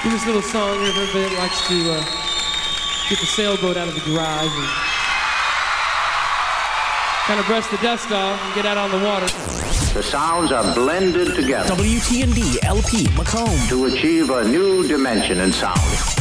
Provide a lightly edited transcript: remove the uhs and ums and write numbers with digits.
Do this little song here for everybody that likes to get the sailboat out of the garage and kind of brush the dust off and get out on the water. The sounds are blended together. WTND LP Macomb to achieve a new dimension in sound.